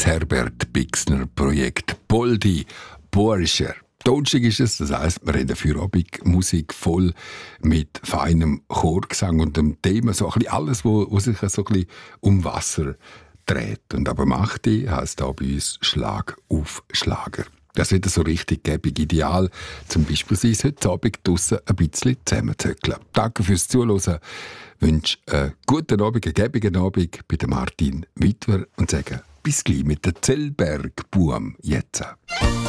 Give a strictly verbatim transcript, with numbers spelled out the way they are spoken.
Herbert Bixner Projekt Boldi Porsche. Donnerstag ist es, das heisst, wir haben für Abend Musik voll mit feinem Chorgesang und dem Thema so ein bisschen alles, was sich so ein bisschen um Wasser dreht. Und aber Machti heisst da bei uns Schlag auf Schlager. Das wird so richtig gäbig ideal. Zum Beispiel sein heute Abend draussen ein bisschen zusammenzöckeln. Danke fürs Zuhören. Ich wünsche einen guten Abend, einen gäbigen Abend bei Martin Wittwer und sage bis gleich mit der Zellberg-Buam jetzt.